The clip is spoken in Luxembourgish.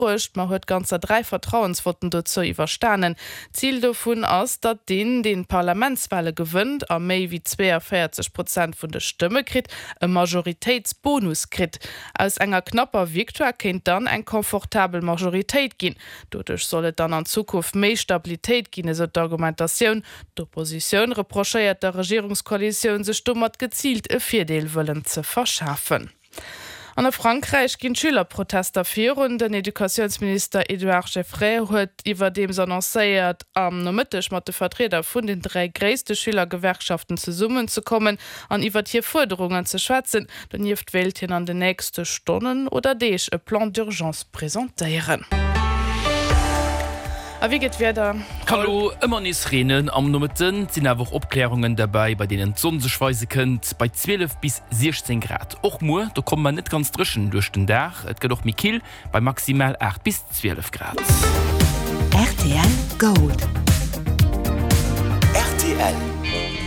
brucht, man huet ganzer 3 Vertrauensvoten dazu überstanden. Ziel davon aus, dat den Parlamentswahle gewinnt, a méi wie 42% von der Stimme krit, e Majoritätsbonus krit. Aus enger knapper Viktor kennt dann ein komfortabel Majorität gehen. Dadurch solle dann an Zukunft mehr Stabilität gehen, so die Argumentation. Die Opposition reprochiert der Regierungskoalition, sich dummert gezielt ein Viertel wollen zu verschaffen. An Frankreich ginn Schülerprotester fir und den Edukationsminister Edouard Geoffrey huet iwwer dem annoncéiert am Nomittech mat de Vertreter vun den 3 gréste Schülergewerkschaften ze summen zu kommen, an iwwer hier Forderungen ze schwatzen, den jift Welt hin an de nächste Stonnen oder deich e Plan d'urgence präsentéieren. Wie geht wer? Hallo, immer nicht Rennen am Nummeten sind einfach Abklärungen dabei, bei denen Sonne sich weisen könnt, bei 12 bis 16 Grad. Auch nur, da kommt man nicht ganz drischen durch den Dach. Es geht auch mit Kiel bei maximal 8 bis 12 Grad. RTL Gold. RTL